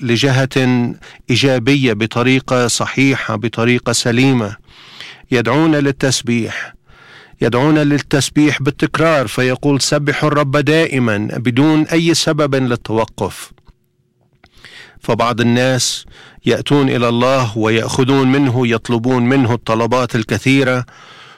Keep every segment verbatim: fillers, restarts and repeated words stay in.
لجهة إيجابية بطريقة صحيحة بطريقة سليمة. يدعون للتسبيح، يدعون للتسبيح بالتكرار، فيقول سبحوا الرب دائما بدون أي سبب للتوقف. فبعض الناس يأتون إلى الله ويأخذون منه، يطلبون منه الطلبات الكثيرة،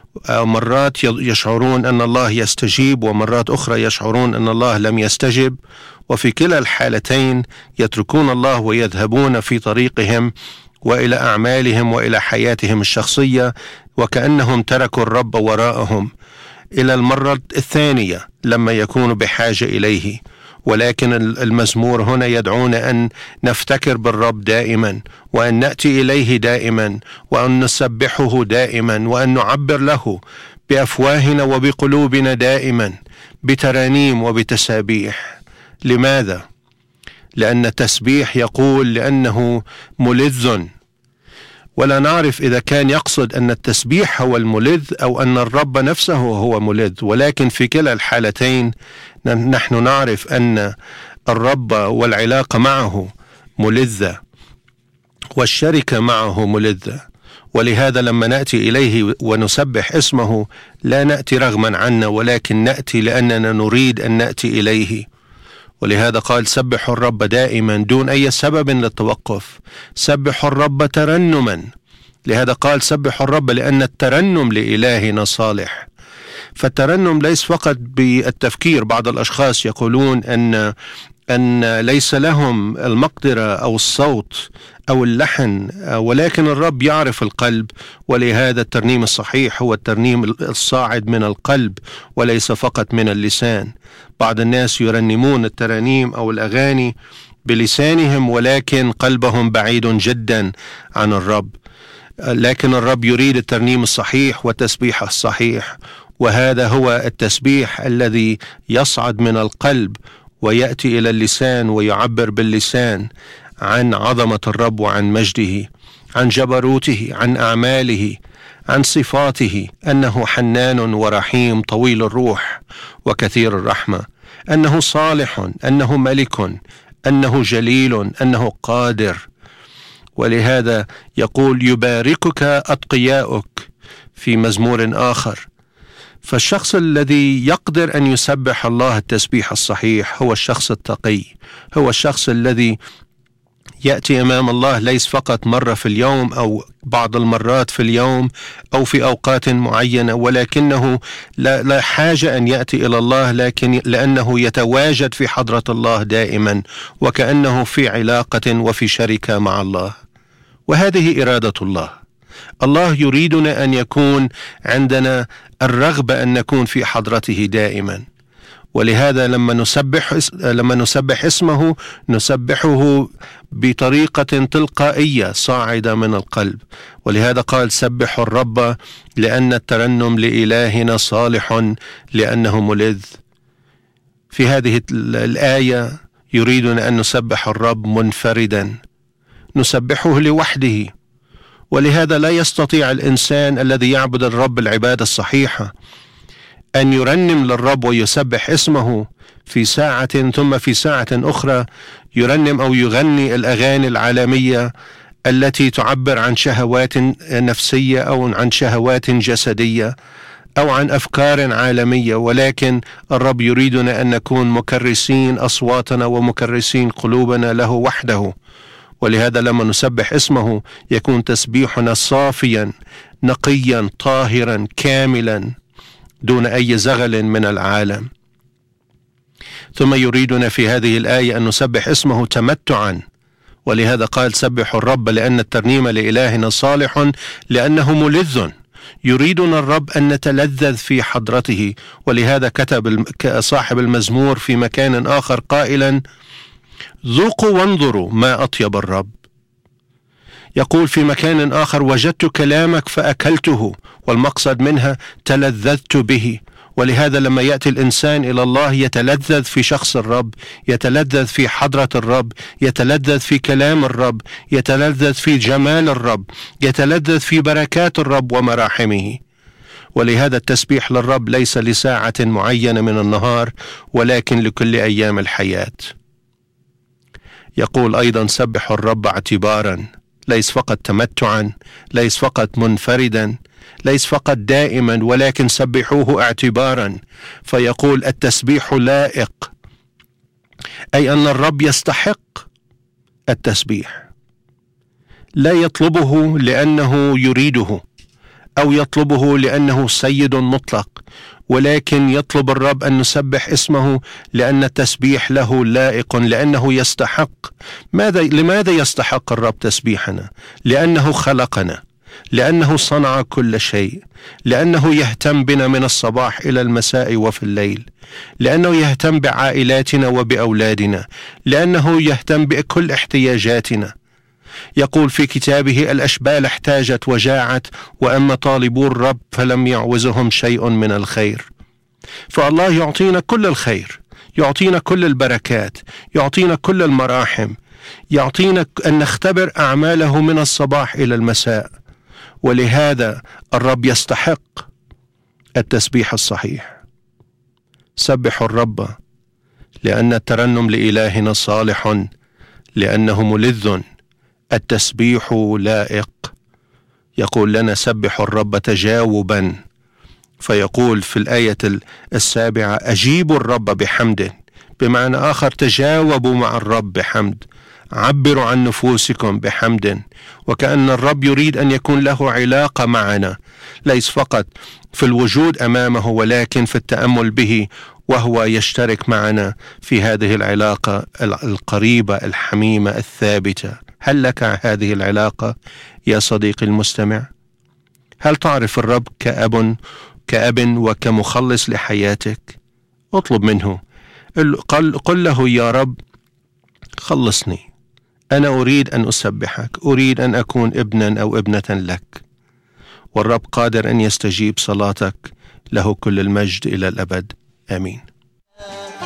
مرات يشعرون أن الله يستجيب ومرات أخرى يشعرون أن الله لم يستجب، وفي كلا الحالتين يتركون الله ويذهبون في طريقهم وإلى أعمالهم وإلى حياتهم الشخصية وكأنهم تركوا الرب وراءهم إلى المرة الثانية لما يكونوا بحاجة إليه. ولكن المزمور هنا يدعونا أن نفتكر بالرب دائما، وأن نأتي إليه دائما، وأن نسبحه دائما، وأن نعبر له بأفواهنا وبقلوبنا دائما بترانيم وبتسابيح. لماذا؟ لأن التسبيح يقول لأنه ملذ، ولا نعرف إذا كان يقصد أن التسبيح هو الملذ أو أن الرب نفسه هو ملذ، ولكن في كلا الحالتين نحن نعرف أن الرب والعلاقة معه ملذة والشركة معه ملذة. ولهذا لما نأتي إليه ونسبح اسمه لا نأتي رغما عنا، ولكن نأتي لأننا نريد أن نأتي إليه. ولهذا قال سبحوا الرب دائما دون أي سبب للتوقف، سبحوا الرب ترنما. لهذا قال سبحوا الرب لأن الترنم لإلهنا صالح. فالترنم ليس فقط بالتفكير. بعض الأشخاص يقولون أن أن ليس لهم المقدرة أو الصوت أو اللحن، ولكن الرب يعرف القلب، ولهذا الترنيم الصحيح هو الترنيم الصاعد من القلب وليس فقط من اللسان. بعض الناس يرنمون الترانيم أو الأغاني بلسانهم ولكن قلبهم بعيد جدا عن الرب. لكن الرب يريد الترنيم الصحيح والتسبيح الصحيح، وهذا هو التسبيح الذي يصعد من القلب ويأتي إلى اللسان ويعبر باللسان عن عظمة الرب وعن مجده، عن جبروته، عن أعماله، عن صفاته، أنه حنان ورحيم طويل الروح وكثير الرحمة، أنه صالح، أنه ملك، أنه جليل، أنه قادر. ولهذا يقول يباركك أتقياؤك في مزمور آخر. فالشخص الذي يقدر أن يسبح الله التسبيح الصحيح هو الشخص التقي، هو الشخص الذي يأتي أمام الله ليس فقط مرة في اليوم أو بعض المرات في اليوم أو في أوقات معينة، ولكنه لا, لا حاجة أن يأتي إلى الله، لكن لأنه يتواجد في حضرة الله دائما وكأنه في علاقة وفي شركة مع الله. وهذه إرادة الله. الله يريدنا أن يكون عندنا الرغبة أن نكون في حضرته دائما. ولهذا لما نسبح لما نسبح اسمه نسبحه بطريقة تلقائية صاعدة من القلب. ولهذا قال سبحوا الرب لأن الترنم لإلهنا صالح لأنه ملذ. في هذه الآية يريدنا أن نسبح الرب منفردا، نسبحه لوحده. ولهذا لا يستطيع الإنسان الذي يعبد الرب العبادة الصحيحة أن يرنم للرب ويسبح اسمه في ساعة ثم في ساعة أخرى يرنم أو يغني الأغاني العالمية التي تعبر عن شهوات نفسية أو عن شهوات جسدية أو عن أفكار عالمية. ولكن الرب يريدنا أن نكون مكرسين أصواتنا ومكرسين قلوبنا له وحده. ولهذا لما نسبح اسمه يكون تسبيحنا صافيا نقيا طاهرا كاملا دون أي زغل من العالم. ثم يريدنا في هذه الآية أن نسبح اسمه تمتعا. ولهذا قال سبحوا الرب لأن الترنيم لإلهنا صالح لأنه ملذ. يريدنا الرب أن نتلذذ في حضرته. ولهذا كتب صاحب المزمور في مكان آخر قائلا ذوقوا وانظروا ما أطيب الرب. يقول في مكان آخر وجدت كلامك فأكلته، والمقصد منها تلذذت به. ولهذا لما يأتي الإنسان إلى الله يتلذذ في شخص الرب، يتلذذ في حضرة الرب، يتلذذ في كلام الرب، يتلذذ في جمال الرب، يتلذذ في بركات الرب ومراحمه. ولهذا التسبيح للرب ليس لساعة معينة من النهار ولكن لكل أيام الحياة. يقول أيضا سبحوا الرب اعتبارا، ليس فقط تمتعا، ليس فقط منفردا، ليس فقط دائما، ولكن سبحوه اعتبارا. فيقول التسبيح لائق، أي أن الرب يستحق التسبيح، لا يطلبه لأنه يريده أو يطلبه لأنه سيد مطلق، ولكن يطلب الرب أن نسبح اسمه لأن التسبيح له لائق، لأنه يستحق. ماذا لماذا يستحق الرب تسبيحنا؟ لأنه خلقنا، لأنه صنع كل شيء، لأنه يهتم بنا من الصباح إلى المساء وفي الليل، لأنه يهتم بعائلاتنا وبأولادنا، لأنه يهتم بكل احتياجاتنا. يقول في كتابه الأشبال احتاجت وجاعت، وأما طالبو الرب فلم يعوزهم شيء من الخير. فالله يعطينا كل الخير، يعطينا كل البركات، يعطينا كل المراحم، يعطينا أن نختبر أعماله من الصباح إلى المساء. ولهذا الرب يستحق التسبيح الصحيح. سبحوا الرب لأن الترنم لإلهنا صالح، لأنه ملذ، التسبيح لائق. يقول لنا سبحوا الرب تجاوبا، فيقول في الآية السابعة أجيبوا الرب بحمد، بمعنى آخر تجاوبوا مع الرب بحمد، عبروا عن نفوسكم بحمد. وكأن الرب يريد أن يكون له علاقة معنا، ليس فقط في الوجود أمامه ولكن في التأمل به، وهو يشترك معنا في هذه العلاقة القريبة الحميمة الثابتة. هل لك هذه العلاقة يا صديقي المستمع؟ هل تعرف الرب كأب كأب وكمخلص لحياتك؟ اطلب منه، قل, قل له يا رب خلصني، أنا أريد أن أسبحك، أريد أن أكون ابنا أو ابنة لك. والرب قادر أن يستجيب صلاتك، له كل المجد إلى الأبد. آمين.